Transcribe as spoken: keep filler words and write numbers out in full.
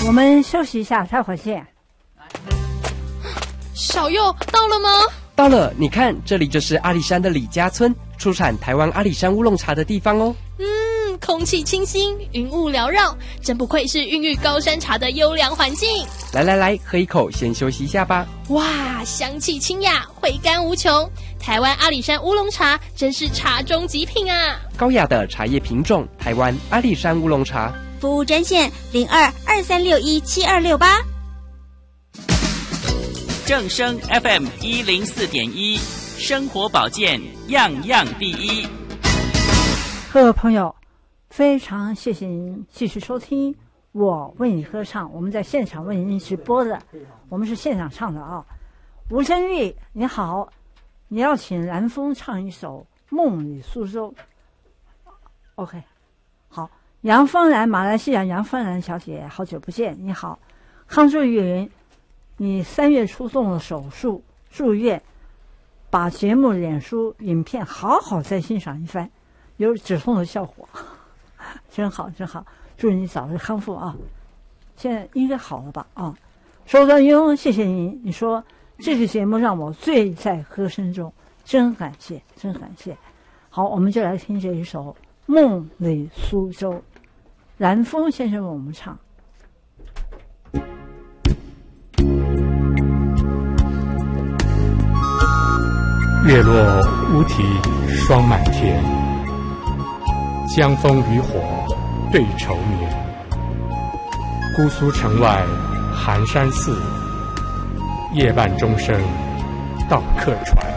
我们休息一下，待会儿见。 小佑到了吗？ 到了，你看，这里就是阿里山的李家村，出产台湾阿里山乌龙茶的地方哦。 嗯，空气清新，云雾缭绕，真不愧是孕育高山茶的优良环境。 来来来，喝一口，先休息一下吧。 哇，香气清雅，回甘无穷。台湾阿里山乌龙茶真是茶中极品啊！ 高雅的茶叶品种，台湾阿里山乌龙茶。 服务专线零二二三六一七二六八。 正声 F M 一零四点一，生活保健样样第一。 各位朋友，非常谢谢您继续收听我为你歌唱，我们在现场为您直播的，我们是现场唱的啊。吴珍玉，你好，你要请蓝风唱一首《梦里苏州》。OK， 好，杨芳兰，马来西亚杨芳兰小姐，好久不见，你好。康祝云，你三月初动了手术，住院，把节目、脸书、影片好好再欣赏一番，有止痛的效果，真好真好，祝你早日康复啊！现在应该好了吧？啊，周端庸，谢谢你，你说这个节目让我醉在歌声中，真感谢，真感谢。好，我们就来听这一首《梦里苏州》，蓝风先生为我们唱。 月落乌啼霜满天，江枫渔火对愁眠。姑苏城外寒山寺，夜半钟声到客船。